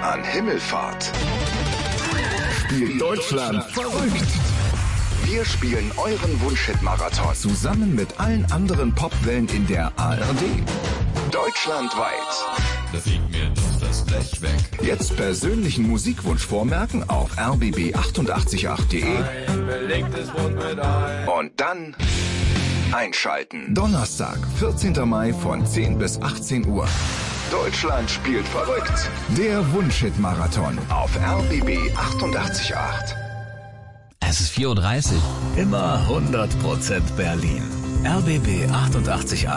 an Himmelfahrt spielt Deutschland verrückt. Wir spielen euren Wunschhit-Marathon zusammen mit allen anderen Popwellen in der ARD. Deutschlandweit. Da fliegt mir doch das Blech weg. Jetzt persönlichen Musikwunsch vormerken auf rbb888.de. Ein belegtes Brot mit Ei. Und dann einschalten. Donnerstag, 14. Mai von 10 bis 18 Uhr. Deutschland spielt verrückt. Der Wunschhit-Marathon auf RBB 88.8. Es ist 4:30 Uhr. Immer 100% Berlin. RBB 88.8.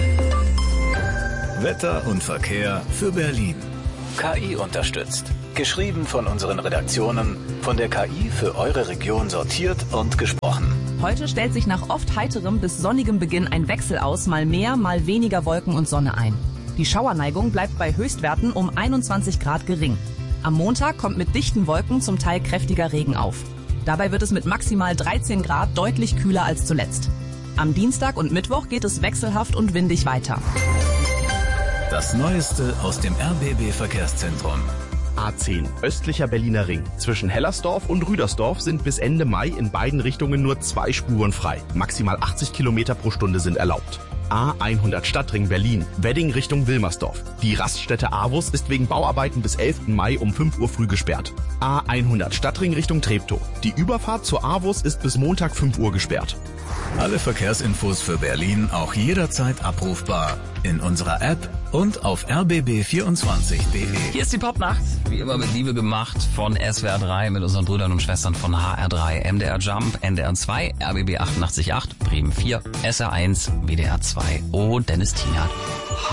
Wetter und Verkehr für Berlin. KI unterstützt. Geschrieben von unseren Redaktionen, von der KI für eure Region sortiert und gesprochen. Heute stellt sich nach oft heiterem bis sonnigem Beginn ein Wechsel aus, mal mehr, mal weniger Wolken und Sonne ein. Die Schauerneigung bleibt bei Höchstwerten um 21 Grad gering. Am Montag kommt mit dichten Wolken zum Teil kräftiger Regen auf. Dabei wird es mit maximal 13 Grad deutlich kühler als zuletzt. Am Dienstag und Mittwoch geht es wechselhaft und windig weiter. Das Neueste aus dem RBB-Verkehrszentrum. A10, östlicher Berliner Ring. Zwischen Hellersdorf und Rüdersdorf sind bis Ende Mai in beiden Richtungen nur 2 Spuren frei. Maximal 80 Kilometer pro Stunde sind erlaubt. A100 Stadtring Berlin, Wedding Richtung Wilmersdorf. Die Raststätte Avus ist wegen Bauarbeiten bis 11. Mai um 5 Uhr früh gesperrt. A100 Stadtring Richtung Treptow. Die Überfahrt zur Avus ist bis Montag 5 Uhr gesperrt. Alle Verkehrsinfos für Berlin auch jederzeit abrufbar in unserer App und auf rbb24.de. Hier ist die Popnacht, wie immer mit Liebe gemacht von SWR 3 mit unseren Brüdern und Schwestern von HR3, MDR Jump, NDR 2, RBB 88.8, Bremen 4, SR1, WDR 2 und Dennis Tienert.